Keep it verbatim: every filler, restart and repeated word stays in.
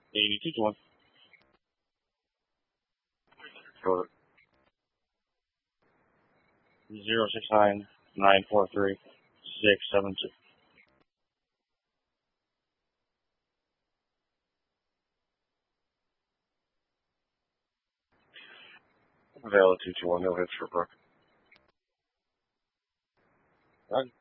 eighty-two to one. Short. zero six nine nine four three six seven two. Valid two two one, no hits for Brooke. Right.